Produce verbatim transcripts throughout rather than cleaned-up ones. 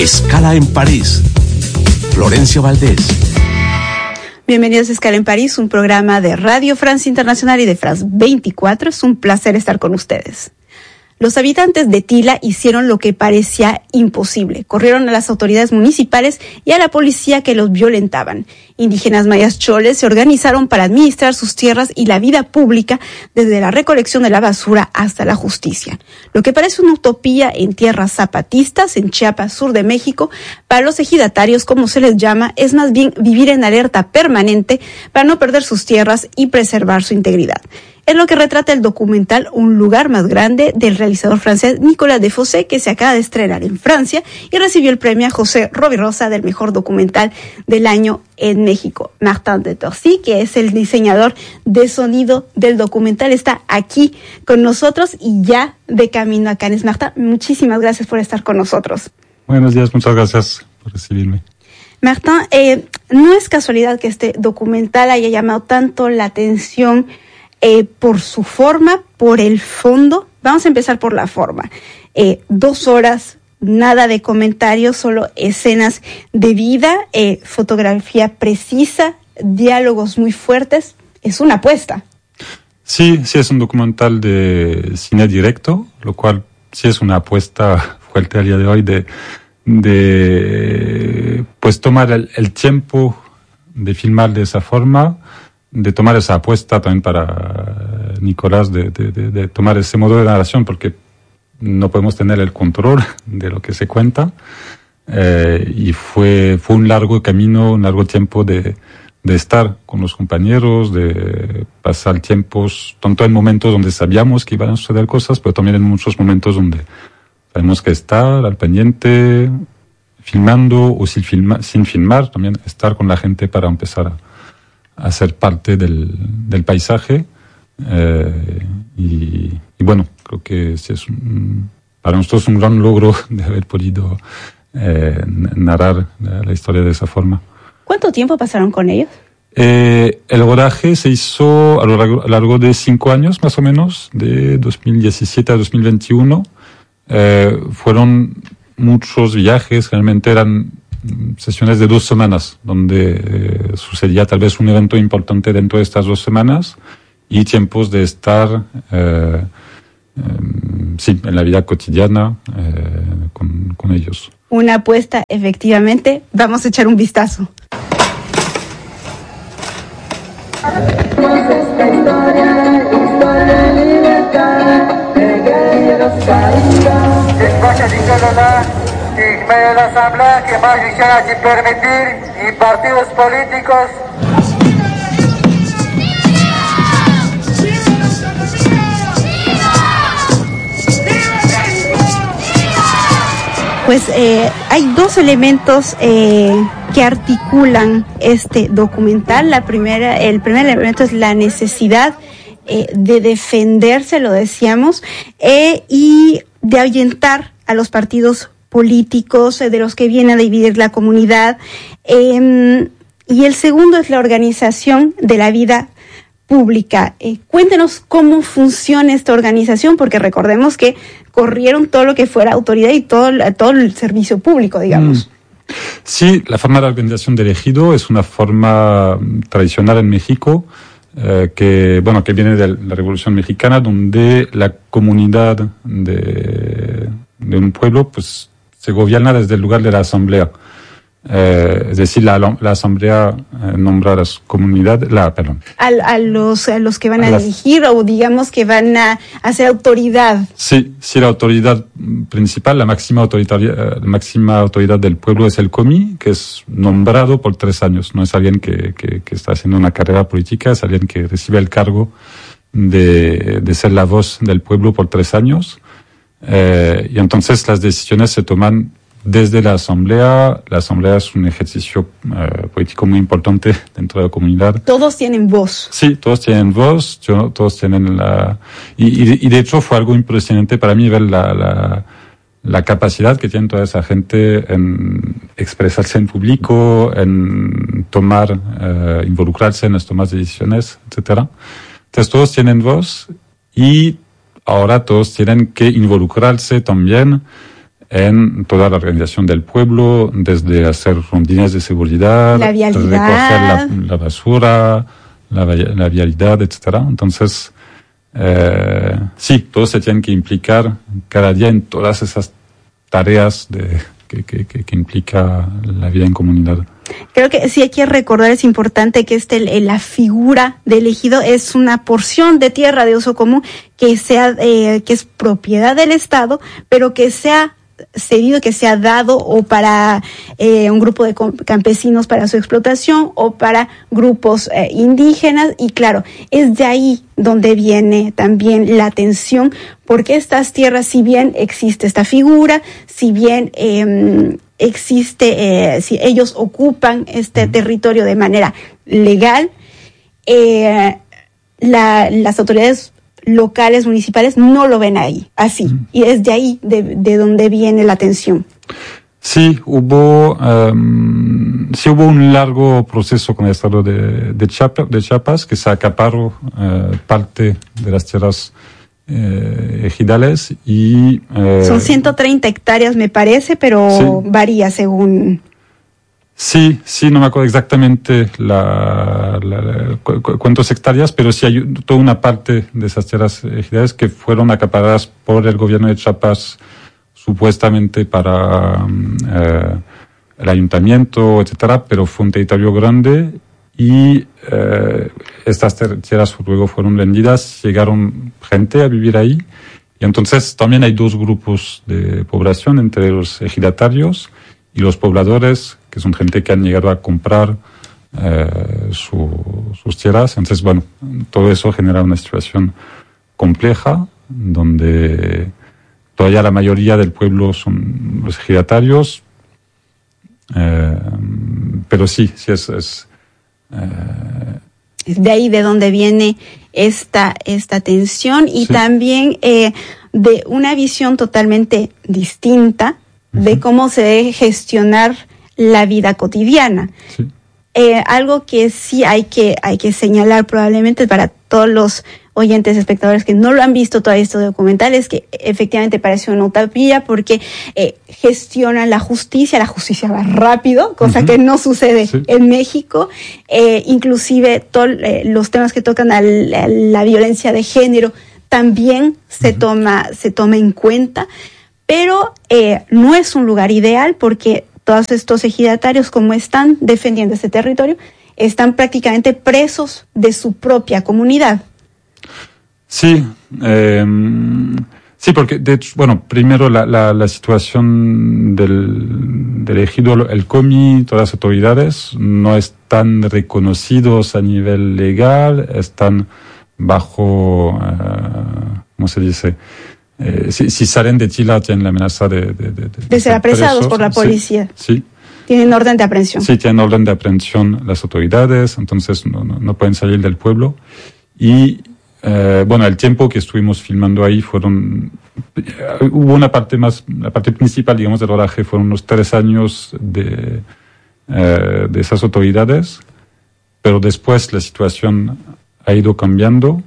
Escala en París. Florencia Valdés. Bienvenidos a Escala en París, un programa de Radio France Internacional y de France veinticuatro. Es un placer estar con ustedes. Los habitantes de Tila hicieron lo que parecía imposible. Corrieron a las autoridades municipales y a la policía que los violentaban. Indígenas mayas choles se organizaron para administrar sus tierras y la vida pública desde la recolección de la basura hasta la justicia. Lo que parece una utopía en tierras zapatistas, en Chiapas, sur de México, para los ejidatarios, como se les llama, es más bien vivir en alerta permanente para no perder sus tierras y preservar su integridad. Es lo que retrata el documental Un lugar más grande del realizador francés Nicolas Defossé, que se acaba de estrenar en Francia y recibió el premio José Rovirosa del mejor documental del año en México. Martin de Torcy, que es el diseñador de sonido del documental, está aquí con nosotros y ya de camino a Cannes. Martin, muchísimas gracias por estar con nosotros. Buenos días, muchas gracias por recibirme. Martin, eh, no es casualidad que este documental haya llamado tanto la atención Eh, por su forma, por el fondo. Vamos a empezar por la forma. Eh, dos horas, nada de comentarios, solo escenas de vida, eh, fotografía precisa, diálogos muy fuertes. Es una apuesta. Sí, sí es un documental de cine directo, lo cual sí es una apuesta fuerte al día de hoy de, de pues tomar el, el tiempo de filmar de esa forma, de tomar esa apuesta también para Nicolás, de, de, de, de tomar ese modo de narración, porque no podemos tener el control de lo que se cuenta. Eh, y fue, fue un largo camino, un largo tiempo de, de estar con los compañeros, de pasar tiempos, tanto en momentos donde sabíamos que iban a suceder cosas, pero también en muchos momentos donde tenemos que estar al pendiente, filmando o sin, filma, sin filmar, también estar con la gente para empezar a a ser parte del, del paisaje. Eh, y, y bueno, creo que sí es un, para nosotros un gran logro de haber podido eh, narrar la, la historia de esa forma. ¿Cuánto tiempo pasaron con ellos? Eh, el rodaje se hizo a lo largo, a lo largo de cinco años más o menos, de dos mil diecisiete a dos mil veintiuno. Eh, fueron muchos viajes, realmente eran sesiones de dos semanas, donde eh, sucedía tal vez un evento importante dentro de estas dos semanas y tiempos de estar eh, eh, sí, en la vida cotidiana eh, con, con ellos. Una apuesta, efectivamente. Vamos a echar un vistazo. En medio de la asamblea que más quisiera sin permitir y partidos políticos. Pues eh, hay dos elementos eh, que articulan este documental. La primera, el primer elemento es la necesidad eh, de defenderse, lo decíamos, eh, y de ahuyentar a los partidos políticos, de los que vienen a dividir la comunidad. Eh, y el segundo es la organización de la vida pública. Eh, cuéntenos cómo funciona esta organización, porque recordemos que corrieron todo lo que fuera autoridad y todo, todo el servicio público, digamos. Mm. Sí, la forma de organización del ejido es una forma tradicional en México, eh, que, bueno, que viene de la Revolución Mexicana, donde la comunidad de, de un pueblo, pues, se gobierna desde el lugar de la asamblea. Eh, es decir, la, la asamblea eh, nombra a las comunidades, la, perdón. A, a, los, a los que van a, a dirigir las, o digamos que van a, a ser autoridad. Sí, sí, la autoridad principal, la máxima autoridad, la máxima autoridad del pueblo es el comi, que es nombrado por tres años. No es alguien que, que, que está haciendo una carrera política, es alguien que recibe el cargo de, de ser la voz del pueblo por tres años. Eh, y entonces las decisiones se toman desde la asamblea. La asamblea es un ejercicio eh, político muy importante dentro de la comunidad. Todos tienen voz. Sí, todos tienen voz, yo, todos tienen la... Y, y, y de hecho fue algo impresionante para mí ver la, la, la capacidad que tiene toda esa gente en expresarse en público, en tomar, eh, involucrarse en las tomas de decisiones, etcétera. Entonces todos tienen voz y ahora todos tienen que involucrarse también en toda la organización del pueblo, desde hacer rondines de seguridad, la vialidad, recoger la, la basura, la, la vialidad, etcétera. Entonces, eh, sí, todos se tienen que implicar cada día en todas esas tareas de, que, que, que, que implica la vida en comunidad. Creo que sí hay que recordar, es importante que este, la figura de ejido es una porción de tierra de uso común que sea, eh, que es propiedad del Estado, pero que sea cedido, que sea dado o para eh, un grupo de campesinos para su explotación o para grupos eh, indígenas. Y claro, es de ahí donde viene también la tensión, porque estas tierras, si bien existe esta figura, si bien eh, existe, eh, si ellos ocupan este territorio de manera legal, eh, la, las autoridades locales, municipales, no lo ven ahí, así. Mm. Y es de ahí de, de donde viene la tensión. Sí, hubo, um, sí hubo un largo proceso con el estado de, de, Chiapas, de Chiapas, que se acaparó uh, parte de las tierras eh, ejidales y... Eh, Son ciento treinta hectáreas, me parece, pero sí. Varía según... Sí, sí, no me acuerdo exactamente la, la, la, cu, cu, cuántas hectáreas, pero sí hay toda una parte de esas tierras ejidales que fueron acaparadas por el gobierno de Chiapas supuestamente para eh, el ayuntamiento, etcétera, pero fue un territorio grande y eh, estas tierras luego fueron vendidas, llegaron gente a vivir ahí y entonces también hay dos grupos de población entre los ejidatarios y los pobladores, que son gente que han llegado a comprar eh, su, sus tierras. Entonces, bueno, todo eso genera una situación compleja, donde todavía la mayoría del pueblo son los ejidatarios, eh, pero sí, sí es... es eh, es de ahí de donde viene esta, esta tensión y sí. También eh, de una visión totalmente distinta de cómo se debe gestionar la vida cotidiana. Sí. Eh, algo que sí hay que, hay que señalar probablemente para todos los oyentes, espectadores que no lo han visto todavía este documental, es que efectivamente parece una utopía porque eh, gestionan la justicia, la justicia va rápido, cosa uh-huh. que no sucede sí. en México, eh, inclusive todos eh, los temas que tocan a la, a la violencia de género también se uh-huh. toma, se toma en cuenta. Pero eh, no es un lugar ideal porque todos estos ejidatarios, como están defendiendo este territorio, están prácticamente presos de su propia comunidad. Sí, eh, sí, porque de hecho, bueno, primero la, la, la situación del, del ejido, el C O M I, todas las autoridades no están reconocidos a nivel legal, están bajo, uh, ¿cómo se dice? Eh, si, si salen de Chile tienen la amenaza de... De, de, de, de ser apresados presos. Por la policía. Sí, sí. Tienen orden de aprehensión. Sí, tienen orden de aprehensión las autoridades, entonces no, no, no pueden salir del pueblo. Y, eh, bueno, el tiempo que estuvimos filmando ahí fueron... Eh, hubo una parte más, la parte principal, digamos, del rodaje fueron unos tres años de, eh, de esas autoridades, pero después la situación ha ido cambiando.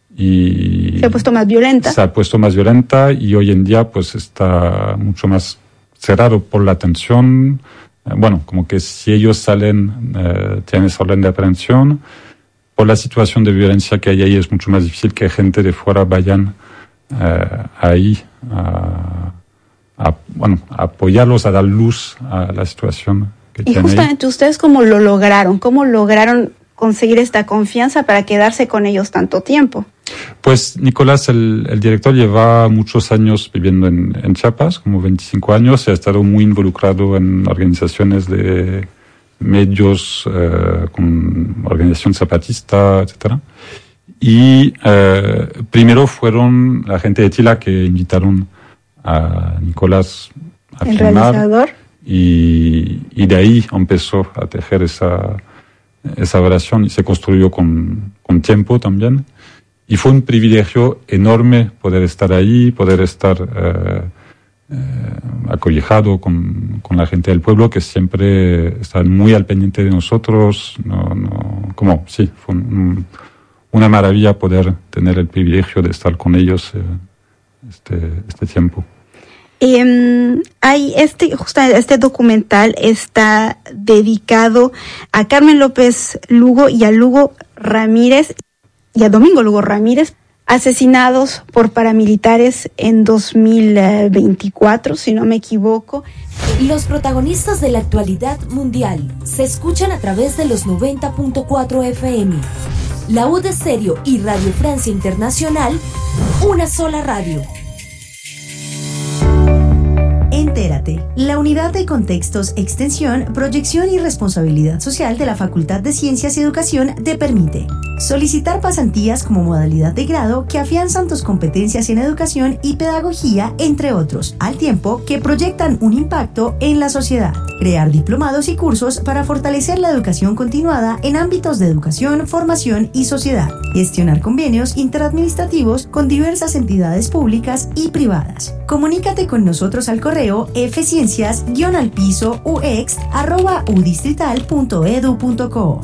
Y se ha puesto más violenta. Se ha puesto más violenta y hoy en día pues está mucho más cerrado por la tensión. Eh, bueno, como que si ellos salen, eh, tienen esa orden de aprehensión. Por la situación de violencia que hay ahí es mucho más difícil que gente de fuera vayan eh, ahí a, a, bueno, a apoyarlos, a dar luz a la situación que tienen ahí. Y justamente ustedes cómo lo lograron, cómo lograron conseguir esta confianza para quedarse con ellos tanto tiempo. Pues Nicolás, el, el director, lleva muchos años viviendo en, en Chiapas, como veinticinco años, y ha estado muy involucrado en organizaciones de medios, eh, con organización zapatista, etcétera. Y eh, primero fueron la gente de Chile que invitaron a Nicolás a el filmar. Realizador. Y, y de ahí empezó a tejer esa, esa relación y se construyó con, con tiempo también. Y fue un privilegio enorme poder estar ahí, poder estar eh, eh, acollejado con, con la gente del pueblo, que siempre están muy al pendiente de nosotros. No, no, como, sí, fue un, una maravilla poder tener el privilegio de estar con ellos eh, este, este tiempo. Eh, hay este, justo este documental está dedicado a Carmen López Lugo y a Lugo Ramírez y a Domingo Lugo Ramírez, asesinados por paramilitares en dos mil veinticuatro, si no me equivoco. Los protagonistas de la actualidad mundial se escuchan a través de los noventa punto cuatro F M. La U de Stereo y Radio Francia Internacional, una sola radio. Entérate, la Unidad de Contextos, Extensión, Proyección y Responsabilidad Social de la Facultad de Ciencias y Educación te permite solicitar pasantías como modalidad de grado que afianzan tus competencias en educación y pedagogía, entre otros, al tiempo que proyectan un impacto en la sociedad. Crear diplomados y cursos para fortalecer la educación continuada en ámbitos de educación, formación y sociedad. Gestionar convenios interadministrativos con diversas entidades públicas y privadas. Comunícate con nosotros al correo fciencias guion al piso ux arroba udistrital punto edu punto co.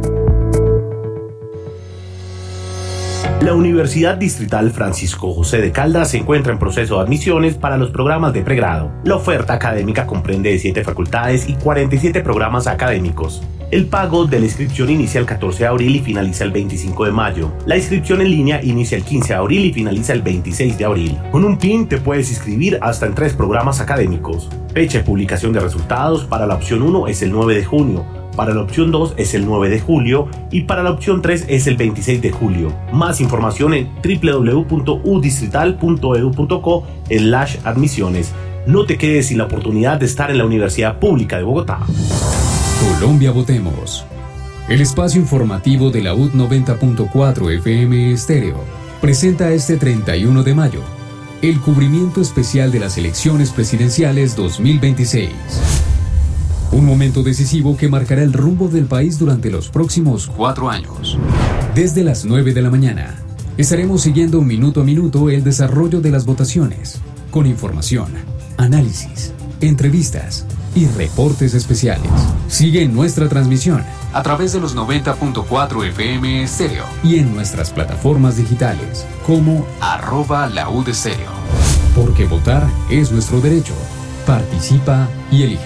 La Universidad Distrital Francisco José de Caldas se encuentra en proceso de admisiones para los programas de pregrado. La oferta académica comprende siete facultades y cuarenta y siete programas académicos. El pago de la inscripción inicia el catorce de abril y finaliza el veinticinco de mayo. La inscripción en línea inicia el quince de abril y finaliza el veintiséis de abril. Con un P I N te puedes inscribir hasta en tres programas académicos. Fecha de publicación de resultados para la opción uno es el nueve de junio. Para la opción dos es el nueve de julio y para la opción tres es el veintiséis de julio. Más información en w w w punto u distrital punto edu punto co slash admisiones. No te quedes sin la oportunidad de estar en la Universidad Pública de Bogotá. Colombia Votemos. El espacio informativo de la U D noventa punto cuatro F M Estéreo presenta este treinta y uno de mayo el cubrimiento especial de las elecciones presidenciales dos mil veintiséis. Un momento decisivo que marcará el rumbo del país durante los próximos cuatro años. Desde las nueve de la mañana, estaremos siguiendo minuto a minuto el desarrollo de las votaciones, con información, análisis, entrevistas y reportes especiales. Sigue nuestra transmisión a través de los noventa punto cuatro F M Estéreo y en nuestras plataformas digitales como arroba la U de Estéreo. Porque votar es nuestro derecho. Participa y elige.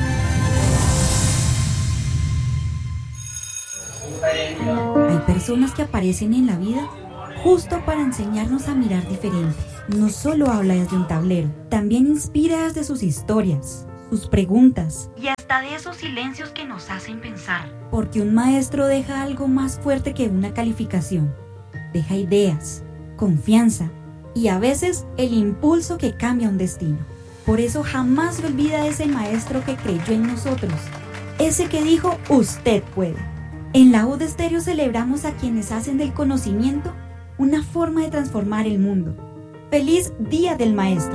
Hay personas que aparecen en la vida justo para enseñarnos a mirar diferente. No solo habla desde un tablero, también inspira desde sus historias, sus preguntas y hasta de esos silencios que nos hacen pensar. Porque un maestro deja algo más fuerte que una calificación. Deja ideas, confianza y a veces el impulso que cambia un destino. Por eso jamás se olvida ese maestro que creyó en nosotros, ese que dijo usted puede. En la U de Stereo celebramos a quienes hacen del conocimiento una forma de transformar el mundo. ¡Feliz Día del Maestro!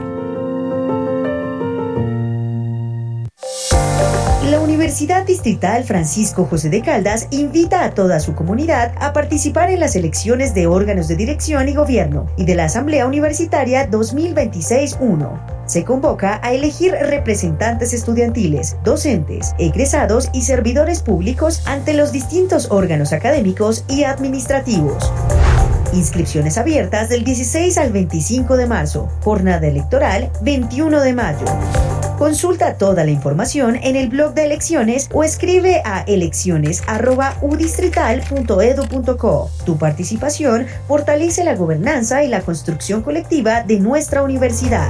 La Universidad Distrital Francisco José de Caldas invita a toda su comunidad a participar en las elecciones de órganos de dirección y gobierno y de la Asamblea Universitaria dos mil veintiséis uno. Se convoca a elegir representantes estudiantiles, docentes, egresados y servidores públicos ante los distintos órganos académicos y administrativos. Inscripciones abiertas del dieciséis al veinticinco de marzo. Jornada electoral veintiuno de mayo. Consulta toda la información en el blog de elecciones o escribe a elecciones arroba udistrital punto edu punto co. Tu participación fortalece la gobernanza y la construcción colectiva de nuestra universidad.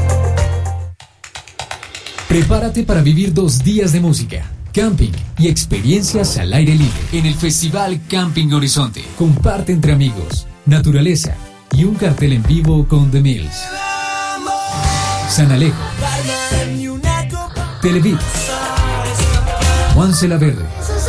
Prepárate para vivir dos días de música, camping y experiencias al aire libre en el Festival Camping Horizonte. Comparte entre amigos, naturaleza y un cartel en vivo con The Mills, San Alejo, Televid, Juan Cela Verde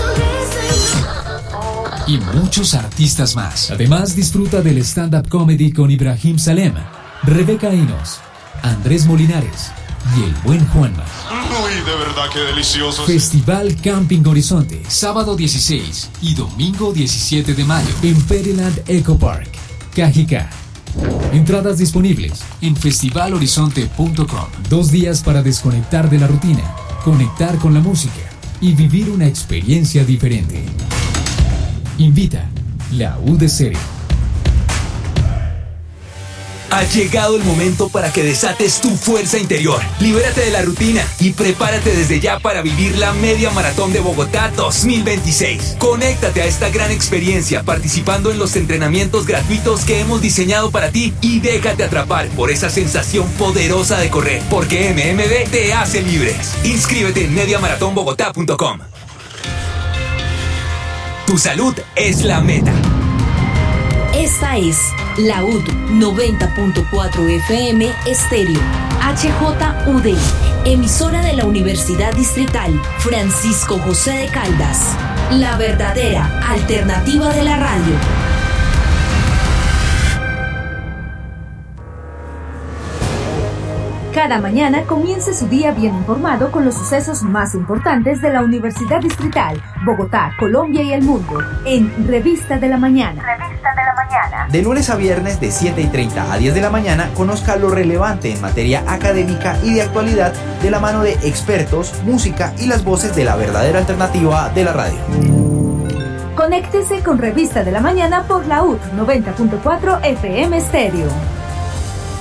y muchos artistas más. Además, disfruta del stand-up comedy con Ibrahim Salem, Rebeca Inos, Andrés Molinares y el buen Juanma. Uy, de verdad que delicioso. Festival Camping Horizonte, sábado dieciséis y domingo diecisiete de mayo en Pereland Eco Park, Cajicá. Entradas disponibles en festival horizonte punto com. Dos días para desconectar de la rutina, conectar con la música y vivir una experiencia diferente. Invita la U de Stereo. Ha llegado el momento para que desates tu fuerza interior. Libérate de la rutina y prepárate desde ya para vivir la Media Maratón de Bogotá dos mil veintiséis. Conéctate a esta gran experiencia participando en los entrenamientos gratuitos que hemos diseñado para ti y déjate atrapar por esa sensación poderosa de correr, porque M M B te hace libres. Inscríbete en media maratón bogotá punto com. Tu salud es la meta. Esta es la U D noventa punto cuatro F M Estéreo, H J U D, emisora de la Universidad Distrital Francisco José de Caldas, la verdadera alternativa de la radio. Cada mañana comience su día bien informado con los sucesos más importantes de la Universidad Distrital, Bogotá, Colombia y el mundo, en Revista de la Mañana. Revista de la Mañana. De lunes a viernes de siete y treinta a diez de la mañana, conozca lo relevante en materia académica y de actualidad de la mano de expertos, música y las voces de la verdadera alternativa de la radio. Conéctese con Revista de la Mañana por la U D noventa punto cuatro F M Estéreo.